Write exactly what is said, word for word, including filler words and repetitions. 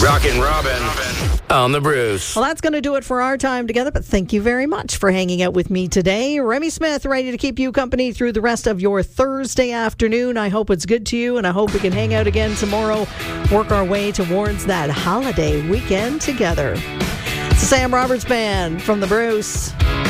Rockin' Robin on the Bruce. Well, that's going to do it for our time together, but thank you very much for hanging out with me today. Remy Smith, ready to keep you company through the rest of your Thursday afternoon. I hope it's good to you, and I hope we can hang out again tomorrow, work our way towards that holiday weekend together. It's the Sam Roberts Band from the Bruce.